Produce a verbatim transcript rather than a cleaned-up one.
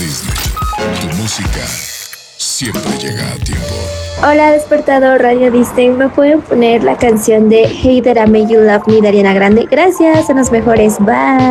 Disney. Tu música siempre llega a tiempo. Hola, despertador Radio Disney. ¿Me pueden poner la canción de Hey That I Made You Love Me de Ariana Grande? Gracias, son los mejores. Bye.